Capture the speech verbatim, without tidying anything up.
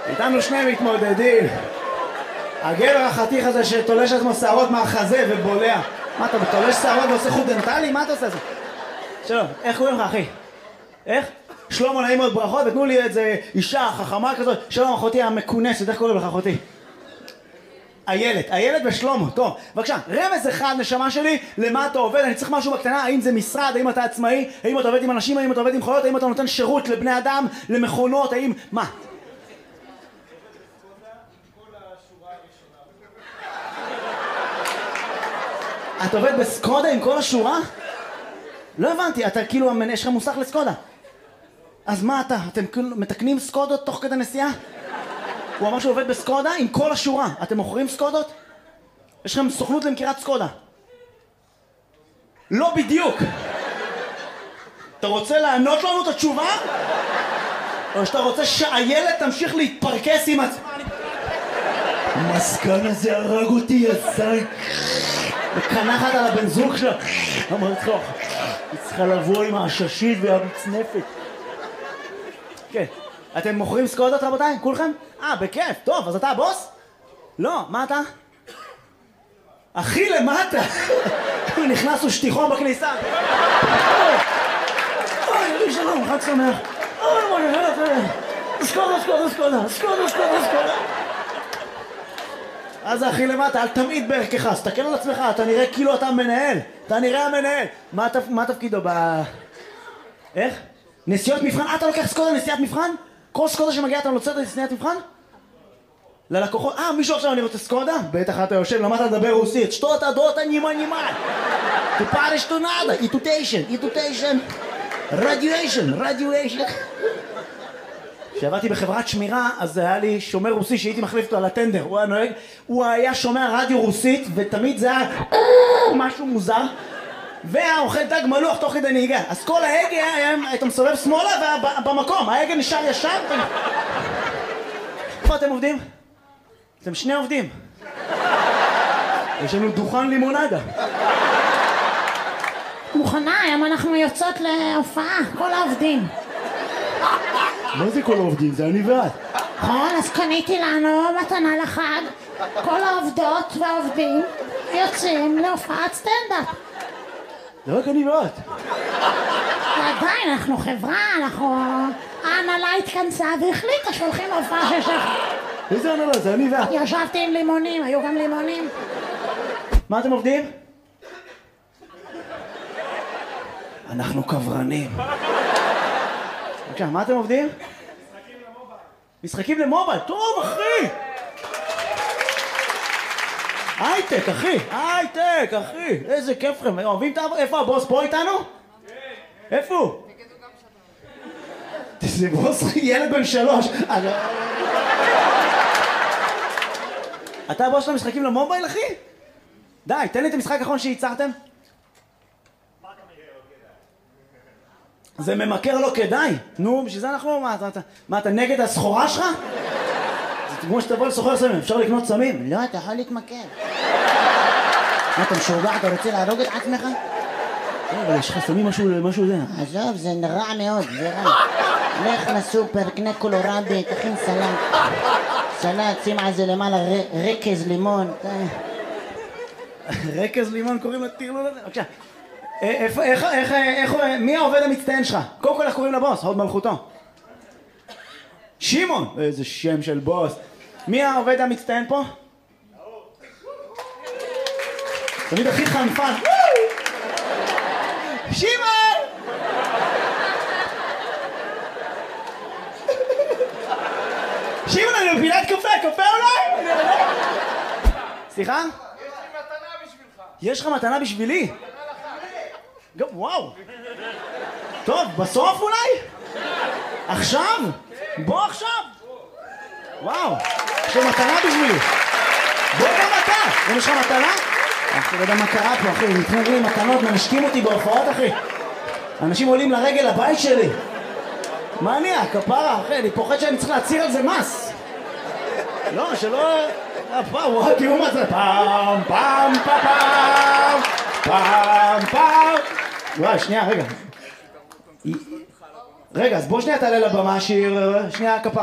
איתנו שני מתמודדים. הגבר החתיך הזה שתולש עצמו שערות מהחזה ובולע. מה אתה תולש שערות ועושה חוט דנטלי? מה אתה עושה זה? שלום, איך קוראים לך אחי? איך? שלמה, נעים מאוד, ברכות, ותנו לי איזה אישה חכמה כזאת. שלום אחותי המכונסת, איך קוראים לך אחותי? איילת, איילת ושלמה, טוב, בבקשה, רמז אחד נשמה שלי, למה אתה עובד? אני צריך משהו בקטנה, האם זה משרד, האם אתה עצמאי, האם אתה עובד עם אנשים, האם אתה עובד עם חולות, האם אתה נותן שירות לבני אדם, למכונות, האם, מה? אתה עובד בסקודה עם כל השורה? לא הבנתי, אתה כאילו, יש לך מוסך לסקודה. אז מה אתה, אתם כאילו מתקנים סקודות תוך כדי נסיעה? הוא אמר שהוא עובד בסקודה עם כל השורה. אתם מוכרים סקודות? יש לכם סוכנות למכירת סקודה. לא בדיוק. אתה רוצה לענות לנו את התשובה? או שאתה רוצה שהילד תמשיך להתפרקס עם עצמה? המסכן הזה הרג אותי, יזן. וקנחת על הבן זוג שלה. אמרתי לך, היא צריכה לבוא עם העששית והמצנפת. כן. אתם מוכרים סקודות רבותיי? כולכם? אה, בכיף. טוב, אז אתה הבוס? לא, מה אתה? אחי למטה. נכנסו שטיחון בכניסה. אוי, שלום, חג שמח. אוי, אוי, אוי, סקודה, סקודה, סקודה, סקודה, סקודה, סקודה. אז אחי למטה, אל תמיד בערכך, סתכל על עצמך, אתה נראה כאילו אתה מנהל. אתה נראה המנהל. מה תפקידו ב... איך? נסיעות מבחן? אתה לוקח סקודה נסיעת מבחן? כל סקודה שמגיעה אתה נוצאת לסניית מבחן? ללקוחות? אה, מישהו עכשיו אני רוצה סקודה? בטח אתה יושב, למדת לדבר רוסית. שטות הדות הנימה נימה. תפרש תונדה. איטוטיישן, איטוטיישן. רדיואשן, רדיואשן. כשעבדתי בחברת שמירה, אז היה לי שומר רוסי שהייתי מחליף אותו על הטנדר. הוא היה נוהג, הוא היה שומע רדיו רוסית, ותמיד זה היה משהו מוזר. והיה אוכל דג מלוח תוך כדי נהיגה. אז כל ההגה היית מסובב שמאלה ובמקום, ההגה נשאר ישר. איפה אתם עובדים? אתם שני עובדים. יש לנו דוכן לימונדה. מוכנה, היום אנחנו יוצאות להופעה, כל העובדים. מה זה כל העובדים? זה אני ואת. נכון, אז קניתי לנו מתנה לחג. כל העובדות והעובדים יוצאים להופעת סטנדאפ. זה רק אני ואת. עדיין, אנחנו חברה, אנחנו... ההנהלה התכנסה והחליטה שהולכים להופעה של שחר. איזה הנהלה? זה אני ואת. ישבתי עם לימונים, היו גם לימונים. מה אתם עובדים? אנחנו קברנים. בבקשה, מה אתם עובדים? משחקים למובייל. משחקים למובייל? טוב, אחי! הייטק, אחי! הייטק, אחי! איזה כיף לכם. אוהבים את העבודה? איפה הבוס? פה איתנו? כן. איפה הוא? זה בוס ילד בן שלוש. אתה הבוס של המשחקים למובייל, אחי? די, תן לי את המשחק האחרון שייצרתם. זה ממכר לא כדאי. נו, בשביל זה אנחנו... מה, אתה, מה, אתה נגד הסחורה שלך? זה כמו שתבוא לסוחר סמים, אפשר לקנות סמים? לא, אתה יכול להתמכר. מה, אתה משוגע? אתה רוצה להרוג את עצמך? אבל יש לך סמים משהו, משהו זה. עזוב, זה רע מאוד, זה רע. לך לסופר, קנה קולורבי, תכין סלט. סלט, שים על זה למעלה רקז לימון. רקז לימון קוראים לטרלול הזה? בבקשה. איפה, איך, איך, איך, מי העובד המצטיין שלך? קודם כל איך קוראים לבוס? הוד מלכותו. שמעון! איזה שם של בוס. מי העובד המצטיין פה? תמיד הכי חנפן. שמעון! שמעון, אני מפילת קפה, קפה אולי? סליחה? יש לי מתנה בשבילך. יש לך מתנה בשבילי? גם, וואו. טוב, בסוף אולי? עכשיו? בוא עכשיו. וואו, יש לך מתנה בשבילי. בוא גם אתה. יש לך מתנה? אחי, לא יודע מה קרה פה, אחי. נתנו לי מתנות, מנשקים אותי בהופעות, אחי. אנשים עולים לרגל הבית שלי. מה אני? הכפרה, אחי, אני פוחד שאני צריך להציר על זה מס. לא, שלא... וואו, תראו מה זה. פעם, פעם, פעם, פעם, פעם. וואי, שנייה, רגע. רגע, אז בוא שנייה תעלה לבמה שיר, שנייה כפרה.